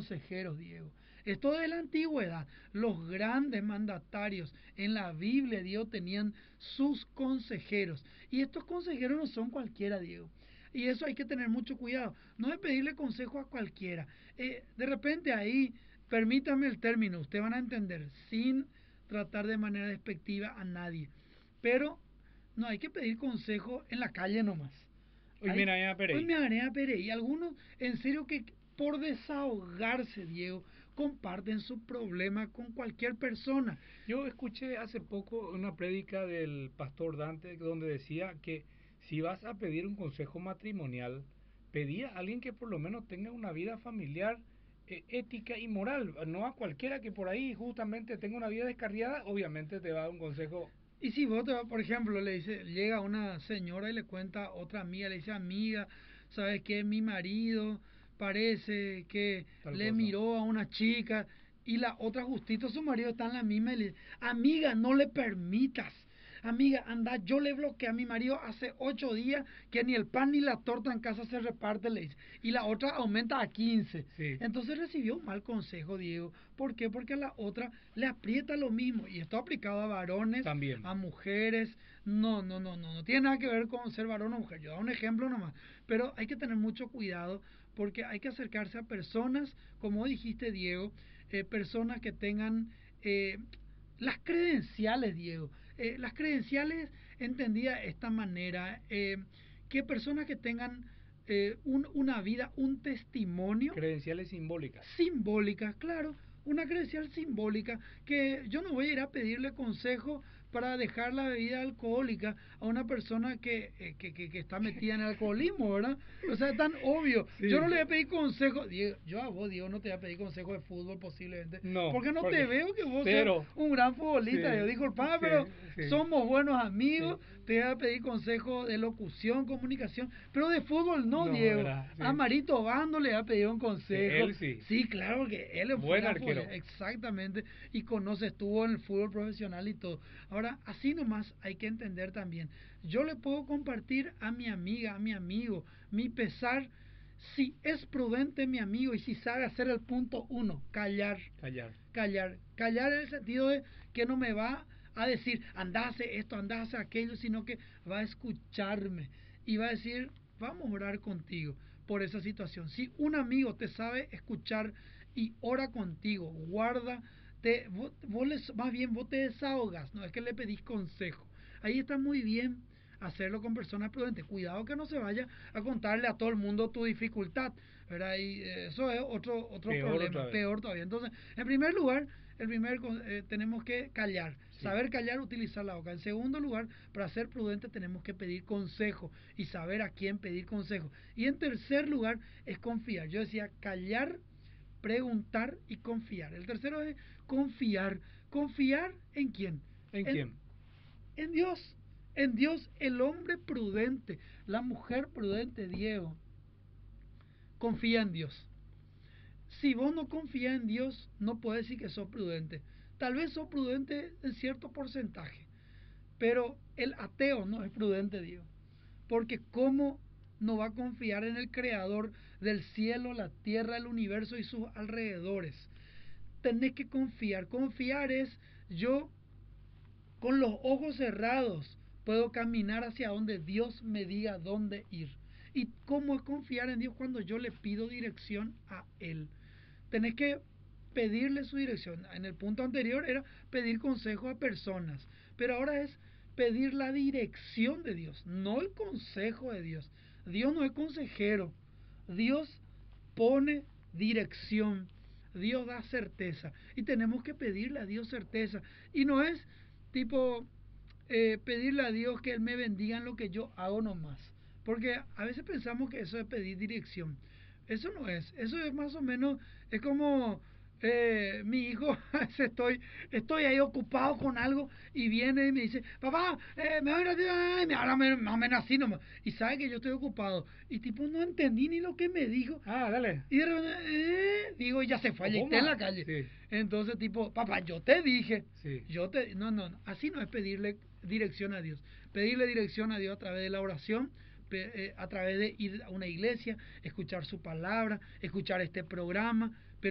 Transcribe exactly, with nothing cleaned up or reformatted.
consejeros, Diego. Esto de la antigüedad, los grandes mandatarios en la Biblia, Diego, tenían sus consejeros. Y estos consejeros no son cualquiera, Diego. Y eso hay que tener mucho cuidado. No es pedirle consejo a cualquiera. Eh, de repente ahí, permítame el término, ustedes van a entender, sin tratar de manera despectiva a nadie. Pero no hay que pedir consejo en la calle nomás. Hoy Hay, me a hoy me Perey. haré a Pere. Y algunos, en serio, que por desahogarse, Diego, comparten su problema con cualquier persona. Yo escuché hace poco una prédica del pastor Dante donde decía que si vas a pedir un consejo matrimonial, pedí a alguien que por lo menos tenga una vida familiar eh, ética y moral, no a cualquiera que por ahí justamente tenga una vida descarriada, obviamente te va a dar un consejo. Y si vos, te va- por ejemplo, le dice, llega una señora y le cuenta a otra amiga, le dice, amiga, ¿sabes qué? Mi marido parece que Tal le cosa. miró a una chica y la otra justito, su marido está en la misma y le dice, amiga, no le permitas. Amiga, anda, yo le bloqueé a mi marido hace ocho días que ni el pan ni la torta en casa se reparte, le dice. Y la otra aumenta a quince. Sí, Entonces recibió un mal consejo, Diego. ¿Por qué? Porque a la otra le aprieta lo mismo. Y esto aplicado a varones, también. a mujeres. No, no, no, no. No tiene nada que ver con ser varón o mujer. Yo doy un ejemplo nomás. Pero hay que tener mucho cuidado porque hay que acercarse a personas, como dijiste, Diego, eh, personas que tengan... Eh, las credenciales, Diego. Eh, las credenciales, entendida de esta manera, eh, que personas que tengan eh, un, una vida, un testimonio Credenciales simbólicas. simbólica, claro, una credencial simbólica, que yo no voy a ir a pedirle consejo para dejar la bebida alcohólica a una persona que, eh, que, que, que está metida en el alcoholismo, ¿verdad? O sea, es tan obvio. Yo no Sí. le voy a pedir consejo, Diego, yo a vos, Diego, no te voy a pedir consejo de fútbol posiblemente, No, porque no te porque veo que vos seas cero. un gran futbolista. Yo Sí, disculpa, pero sí, sí, somos buenos amigos, sí. te voy a pedir consejo de locución, comunicación, pero de fútbol no, No, Diego. era, A sí. Marito Bando le ha pedido un Que consejo. él sí. Sí, claro, porque él es un Buen gran arquero. futbolista, exactamente, y conoce, estuvo en el fútbol profesional y todo. Ahora, así nomás hay que entender también. Yo le puedo compartir a mi amiga, a mi amigo, mi pesar, si es prudente mi amigo y si sabe hacer el punto uno, callar. Callar. Callar. Callar en el sentido de que no me va a decir, andase esto, andase aquello, sino que va a escucharme y va a decir, vamos a orar contigo por esa situación. Si un amigo te sabe escuchar y ora contigo, guarda, te, vos, vos les, más bien vos te desahogas, no es que le pedís consejo. Ahí está muy bien hacerlo con personas prudentes. Cuidado que no se vaya a contarle a todo el mundo tu dificultad, ¿verdad? Y eh, eso es otro otro Peor otra problema, vez. peor todavía. Entonces, en primer lugar, el primer eh, tenemos que callar, Sí. saber callar, utilizar la boca. En segundo lugar, para ser prudente tenemos que pedir consejo y saber a quién pedir consejo. Y en tercer lugar es confiar. Yo decía callar, preguntar y confiar. El tercero es confiar. ¿Confiar en quién? ¿En En, quién? en Dios. En Dios, el hombre prudente, la mujer prudente, Diego, confía en Dios. Si vos no confías en Dios, no puedes decir que sos prudente. Tal vez sos prudente en cierto porcentaje, pero el ateo no es prudente, Dios. Porque ¿cómo no va a confiar en el creador del cielo, la tierra, el universo y sus alrededores? Tenés que confiar. Confiar es yo con los ojos cerrados puedo caminar hacia donde Dios me diga dónde ir. ¿Y cómo es confiar en Dios cuando yo le pido dirección a Él? Tenés que pedirle su dirección. En el punto anterior era pedir consejo a personas, pero ahora es pedir la dirección de Dios, no el consejo de Dios. Dios no es consejero, Dios pone dirección, Dios da certeza y tenemos que pedirle a Dios certeza. Y no es tipo eh, pedirle a Dios que Él me bendiga en lo que yo hago nomás, porque a veces pensamos que eso es pedir dirección. Eso no es, eso es más o menos, es como eh, mi hijo, estoy, estoy ahí ocupado con algo y viene y me dice, papá, eh, me voy a ir a... me habla más o menos así nomás, y sabe que yo estoy ocupado, y tipo no entendí ni lo que me dijo, Ah, dale. y de repente, eh, digo, ya se fue, ya está en la calle. Sí. Entonces, tipo, papá, yo te dije, Sí. yo te, no, no, no, así no es pedirle dirección a Dios, pedirle dirección a Dios a través de la oración, a través de ir a una iglesia, escuchar su palabra, escuchar este programa,